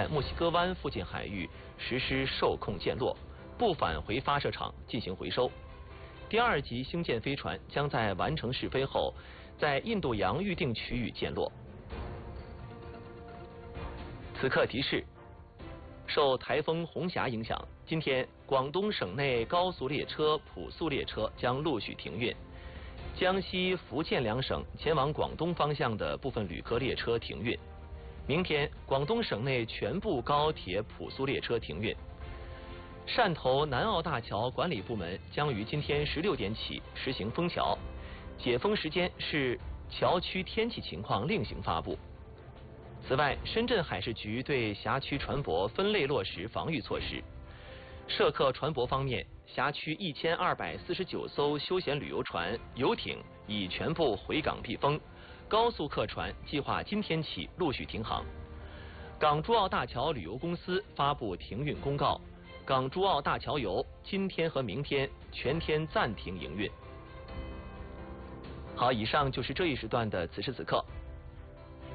在墨西哥湾附近海域实施受控降落，不返回发射场进行回收。第2级星舰飞船将在完成试飞后，在印度洋预定区域降落。此刻提示：受台风红霞影响，今天广东省内高速列车、普速列车将陆续停运。江西、福建2省前往广东方向的部分旅客列车停运。明天，广东省内全部高铁、普速列车停运。汕头南澳大桥管理部门将于今天16点起实行封桥，解封时间是桥区天气情况另行发布。此外，深圳海事局对辖区船舶分类落实防御措施。涉客船舶方面，辖区1249艘休闲旅游船、游艇已全部回港闭封，高速客船计划今天起陆续停航。港珠澳大桥旅游公司发布停运公告，港珠澳大桥游今天和明天全天暂停营运。好，以上就是这一时段的此时此刻。